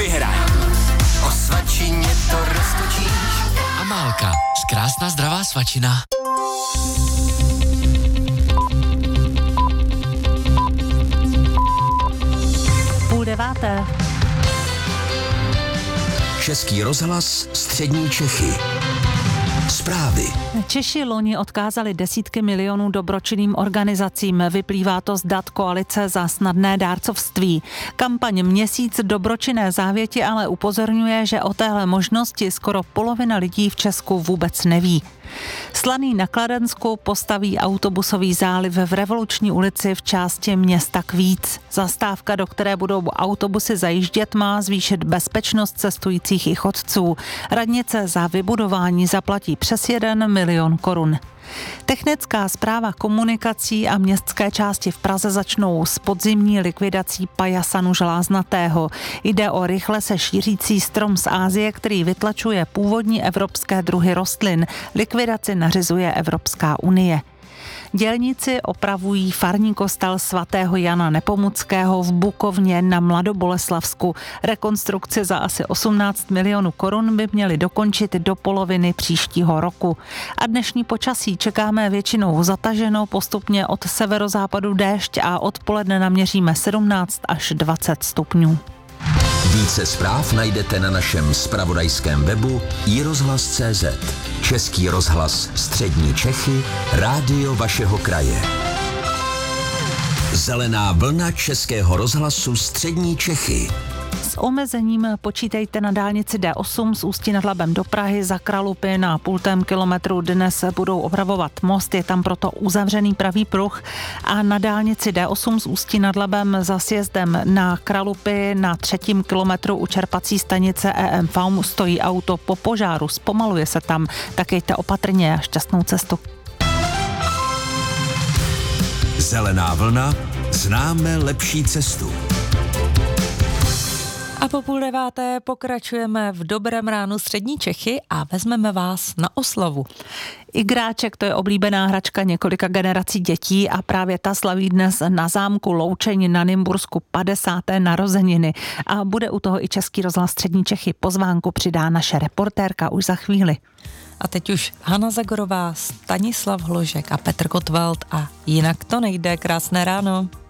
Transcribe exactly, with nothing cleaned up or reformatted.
vyhraj. O svačině to roztočíš. Amálka, krásná zdravá svačina. Půl deváté. Český rozhlas Střední Čechy. Zprávy. Češi loni odkázali desítky milionů dobročinným organizacím. Vyplývá to z dat Koalice za snadné dárcovství. Kampaň Měsíc dobročinné závěti ale upozorňuje, že o téhle možnosti skoro polovina lidí v Česku vůbec neví. Slaný na Kladensku postaví autobusový záliv v Revoluční ulici v části města Kvíc. Zastávka, do které budou autobusy zajíždět, má zvýšit bezpečnost cestujících i chodců. Radnice za vybudování zaplatí přes jeden milion korun. Technická správa komunikací a městské části v Praze začnou s podzimní likvidací pajasanu žláznatého. Jde o rychle se šířící strom z Asie, který vytlačuje původní evropské druhy rostlin. Likvidaci nařizuje Evropská unie. Dělníci opravují farní kostel svatého Jana Nepomuckého v Bukovně na Mladoboleslavsku. Rekonstrukci za asi osmnáct milionů korun by měli dokončit do poloviny příštího roku. A dnešní počasí čekáme většinou zataženo, postupně od severozápadu déšť a odpoledne naměříme sedmnáct až dvacet stupňů. Více zpráv najdete na našem zpravodajském webu i rozhlas tečka cé zet. Český rozhlas Střední Čechy, rádio vašeho kraje. Zelená vlna Českého rozhlasu Střední Čechy. S omezením počítejte na dálnici D osm z Ústí nad Labem do Prahy. Za Kralupy na půltém kilometru dnes budou opravovat most, je tam proto uzavřený pravý pruh. A na dálnici D osm z Ústí nad Labem za sjezdem na Kralupy na třetím kilometru u čerpací stanice E M Faum stojí auto po požáru, zpomaluje se tam, tak jejte opatrně a šťastnou cestu. Zelená vlna, známe lepší cestu. A po půl deváté pokračujeme v Dobrém ránu Střední Čechy a vezmeme vás na oslavu. Igráček, to je oblíbená hračka několika generací dětí a právě ta slaví dnes na zámku Loučeň na Nymbursku padesáté narozeniny. A bude u toho i Český rozhlas Střední Čechy. Pozvánku přidá naše reportérka už za chvíli. A teď už Hana Zagorová, Stanislav Hložek a Petr Kotvald a Jinak to nejde. Krásné ráno.